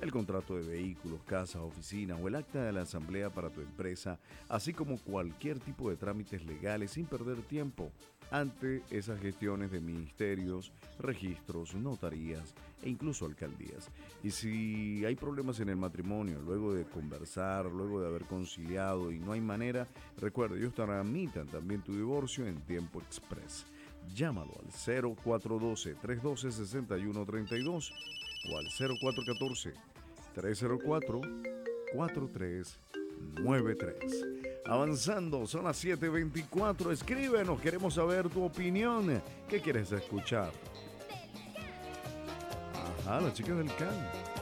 el contrato de vehículos, casas, oficinas o el acta de la asamblea para tu empresa, así como cualquier tipo de trámites legales sin perder tiempo ante esas gestiones de ministerios, registros, notarías e incluso alcaldías. Y si hay problemas en el matrimonio, luego de conversar, luego de haber conciliado y no hay manera, recuerda, ellos tramitan también tu divorcio en tiempo express. Llámalo al 0412-312-6132 o al 0414-304-4393. Avanzando, son las 7:24. Escríbenos, queremos saber tu opinión. ¿Qué quieres escuchar? Ajá, la chica del can.